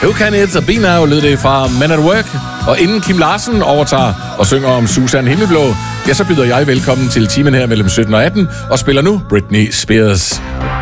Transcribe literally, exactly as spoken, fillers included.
Who Can It Be Now lød det fra Men at Work. Og inden Kim Larsen overtager og synger om Susan Himmelblå, ja, så byder jeg velkommen til timen her mellem sytten og atten og spiller nu Britney Spears.